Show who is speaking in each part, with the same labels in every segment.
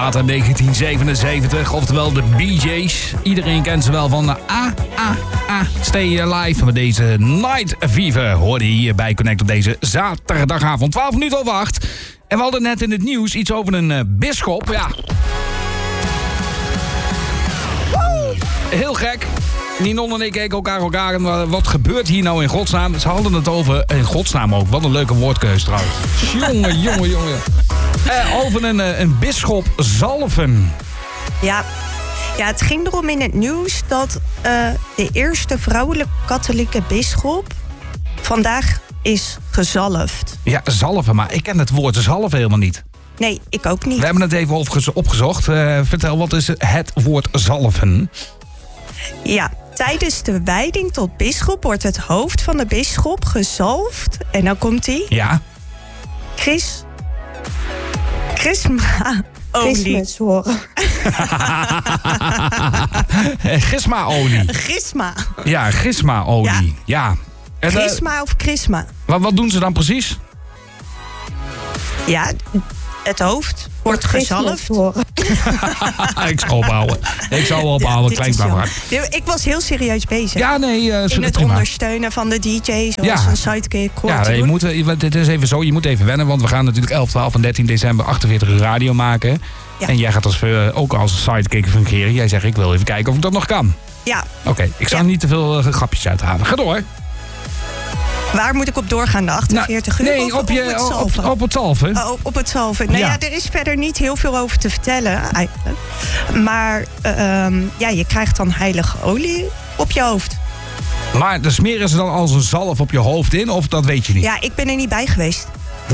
Speaker 1: datum 1977, oftewel de BJ's. Iedereen kent ze wel van Stay Alive. Met deze Night Fever hoorde je hier bij Connect op deze zaterdagavond. 12 minuten over 8. En we hadden net in het nieuws iets over een bisschop. Ja. Heel gek. Ninon en ik keken elkaar aan. Wat gebeurt hier nou in godsnaam? Ze hadden het over, in godsnaam ook. Wat een leuke woordkeus trouwens. Jongen. Over een bisschop zalven.
Speaker 2: Ja, het ging erom in het nieuws dat de eerste vrouwelijke katholieke bisschop vandaag is gezalfd.
Speaker 1: Ja, zalven, maar ik ken het woord zalven helemaal niet.
Speaker 2: Nee, ik ook niet.
Speaker 1: We hebben het even opgezocht. Vertel, wat is het woord zalven?
Speaker 2: Ja, tijdens de wijding tot bisschop wordt het hoofd van de bisschop gezalfd. En dan komt hij.
Speaker 1: Ja.
Speaker 2: Chrisma-olie.
Speaker 1: Gisma-olie.
Speaker 2: Gisma.
Speaker 1: Ja, gisma-olie. Ja.
Speaker 2: Gisma of chrisma.
Speaker 1: Wat doen ze dan precies?
Speaker 2: Ja, het hoofd wordt gezalfd.
Speaker 1: Ik zal ophouden. Klein plaatje.
Speaker 2: Ik was heel serieus bezig.
Speaker 1: Ja, nee.
Speaker 2: In het ondersteunen van de DJ, zoals een sidekick.
Speaker 1: Ja, het is even zo. Je moet even wennen, want we gaan natuurlijk 11, 12 en 13 december 48 uur radio maken. Ja. En jij gaat ook als sidekick fungeren. Jij zegt, ik wil even kijken of ik dat nog kan.
Speaker 2: Ja.
Speaker 1: Oké, ik zal niet te veel grapjes uithalen. Ga door.
Speaker 2: Waar moet ik op doorgaan? De 48 uur?
Speaker 1: Nee, op het zalven.
Speaker 2: Op het zalven. Nou ja, er is verder niet heel veel over te vertellen eigenlijk. Maar je krijgt dan heilige olie op je hoofd.
Speaker 1: Maar de smeren ze dan als een zalf op je hoofd in? Of dat weet je niet?
Speaker 2: Ja, ik ben er niet bij geweest.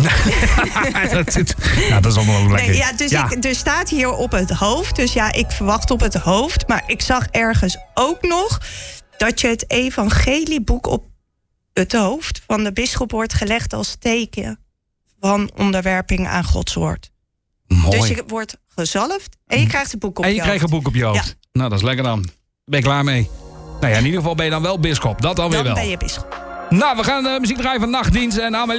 Speaker 1: Dat is allemaal ook lekker.
Speaker 2: Nee, er staat hier op het hoofd. Dus ja, ik verwacht op het hoofd. Maar ik zag ergens ook nog dat je het evangelieboek op het hoofd van de bisschop wordt gelegd als teken van onderwerping aan Gods woord.
Speaker 1: Mooi.
Speaker 2: Dus je wordt gezalfd en je krijgt een boek op je hoofd.
Speaker 1: En je krijgt een boek op je hoofd. Ja. Nou, dat is lekker dan. Ben je klaar mee? Nou ja, in ieder geval ben je dan wel bisschop. Dat alweer wel.
Speaker 2: Dan ben je bisschop.
Speaker 1: Nou, we gaan de muziek draaien van Nachtdienst en Amelie.